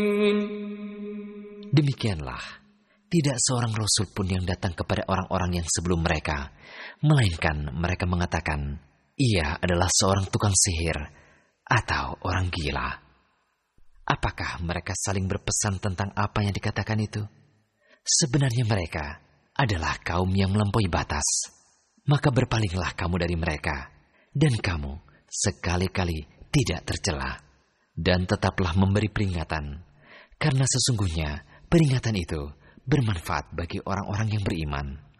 Demikianlah, tidak seorang rasul pun yang datang kepada orang-orang yang sebelum mereka, melainkan mereka mengatakan, ia adalah seorang tukang sihir atau orang gila. Apakah mereka saling berpesan tentang apa yang dikatakan itu? Sebenarnya mereka adalah kaum yang melampaui batas. Maka berpalinglah kamu dari mereka, dan kamu sekali-kali tidak tercela. Dan tetaplah memberi peringatan, karena sesungguhnya peringatan itu bermanfaat bagi orang-orang yang beriman.